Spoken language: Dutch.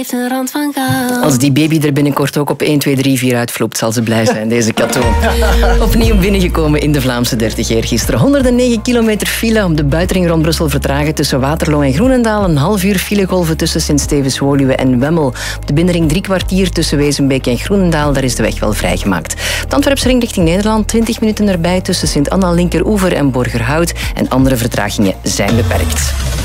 Een rand van goud. Als die baby er binnenkort ook op 1, 2, 3, 4 uitvloept, zal ze blij zijn, deze Kato. Opnieuw binnengekomen in de Vlaamse 30 eergisteren. 109 kilometer file op de buitenring rond Brussel vertragen tussen Waterloo en Groenendaal. Een half uur filegolven tussen Sint-Stevens-Woluwe en Wemmel. Op de binnenring 3 kwartier tussen Wezenbeek en Groenendaal. Daar is de weg wel vrijgemaakt. De Antwerpse ring richting Nederland. 20 minuten erbij tussen Sint-Anna, Linkeroever en Borgerhout. En andere vertragingen zijn beperkt.